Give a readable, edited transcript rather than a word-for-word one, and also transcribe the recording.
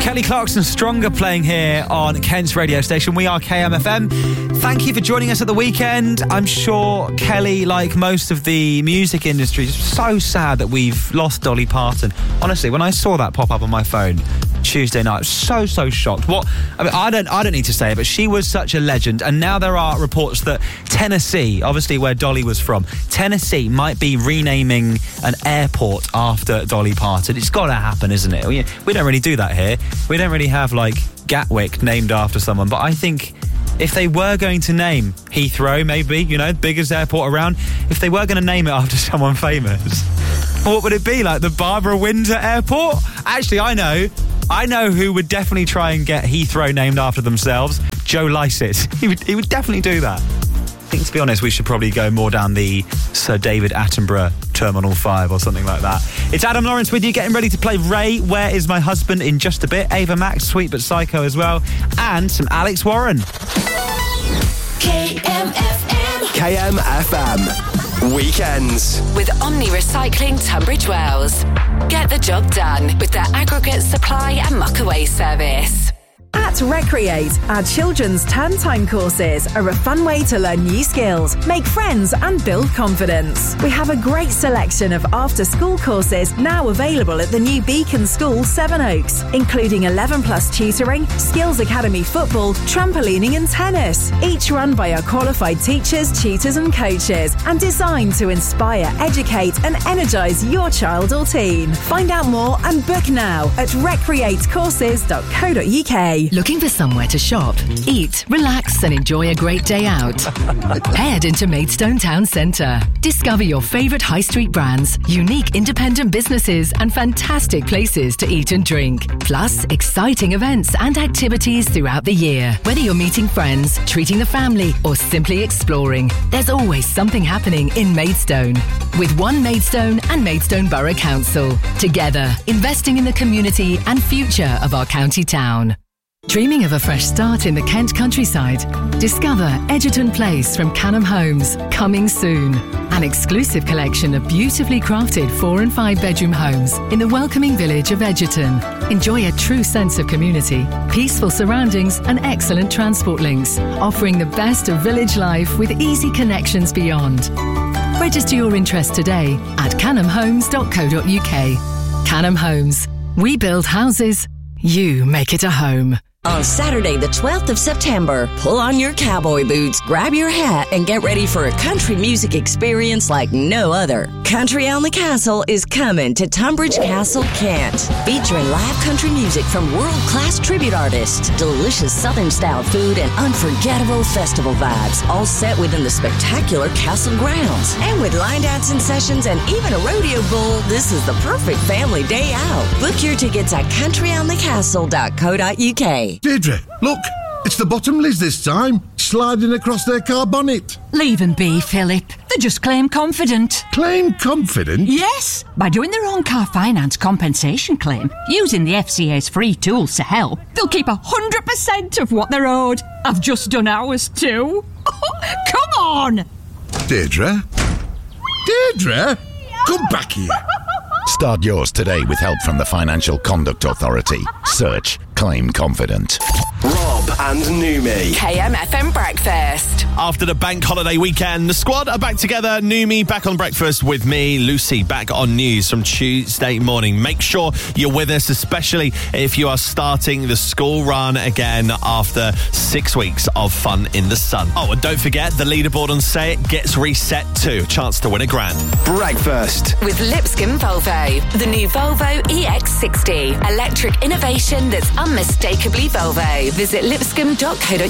Kelly Clarkson Stronger playing here on Kent's radio station. We are KMFM. Thank you for joining us at the weekend. I'm sure Kelly, like most of the music industry, is so sad that we've lost Dolly Parton. Honestly, when I saw that pop up on my phone Tuesday night, I was so shocked. I don't need to say it, but she was such a legend. And now there are reports that Tennessee, obviously where Dolly was from, Tennessee might be renaming an airport after Dolly Parton. It's got to happen, isn't it? We don't really do that here. We don't really have, like, Gatwick named after someone. But I think if they were going to name Heathrow, maybe, biggest airport around, if they were going to name it after someone famous, what would it be? Like the Barbara Windsor Airport? Actually, I know who would definitely try and get Heathrow named after themselves. Joe Lycett. He would definitely do that. I think, to be honest, we should probably go more down the Sir David Attenborough Terminal 5 or something like that. It's Adam Lawrence with you, getting ready to play Ray, Where Is My Husband, in just a bit. Ava Max, Sweet But Psycho as well. And some Alex Warren. KMFM. Weekends. With Omni Recycling Tunbridge Wells. Get the job done with their aggregate supply and muck-away service. At Recreate, our children's term time courses are a fun way to learn new skills, make friends and build confidence. We have a great selection of after-school courses now available at the new Beacon School, Sevenoaks, including 11 plus tutoring, Skills Academy football, trampolining and tennis, each run by our qualified teachers, tutors and coaches, and designed to inspire, educate and energise your child or teen. Find out more and book now at recreatecourses.co.uk. Looking for somewhere to shop, eat, relax and enjoy a great day out? Head into Maidstone Town Centre. Discover your favourite high street brands, unique independent businesses and fantastic places to eat and drink. Plus, exciting events and activities throughout the year. Whether you're meeting friends, treating the family or simply exploring, there's always something happening in Maidstone. With One Maidstone and Maidstone Borough Council. Together, investing in the community and future of our county town. Dreaming of a fresh start in the Kent countryside? Discover Edgerton Place from Canham Homes, coming soon. An exclusive collection of beautifully crafted 4 and 5 bedroom homes in the welcoming village of Edgerton. Enjoy a true sense of community, peaceful surroundings and excellent transport links, offering the best of village life with easy connections beyond. Register your interest today at canhamhomes.co.uk. Canham Homes. We build houses, you make it a home. On Saturday, the 12th of September, pull on your cowboy boots, grab your hat, and get ready for a country music experience like no other. Country on the Castle is coming to Tunbridge Castle, Kent, featuring live country music from world-class tribute artists, delicious Southern-style food, and unforgettable festival vibes, all set within the spectacular castle grounds. And with line dancing sessions and even a rodeo bull, this is the perfect family day out. Book your tickets at countryonthecastle.co.uk. Deirdre, look, it's the Bottomleys this time, sliding across their car bonnet. Leave them be, Philip. They just claim confident. Claim confident? Yes, by doing their own car finance compensation claim, using the FCA's free tools to help, they'll keep 100% of what they're owed. I've just done ours too. Come on! Deirdre? Deirdre? Come back here. Start yours today with help from the Financial Conduct Authority. Search Claim Confident. Rob and Numi. KMFM Breakfast. After the bank holiday weekend, the squad are back together. Numi back on breakfast with me, Lucy back on news from Tuesday morning. Make sure you're with us, especially if you are starting the school run again after 6 weeks of fun in the sun. Oh, and don't forget, the leaderboard on Say It gets reset too. Chance to win a grand. Breakfast. With Lipscomb Volvo. The new Volvo EX60. Electric innovation that's unmistakably Volvo. Visit lipscomb.co.uk.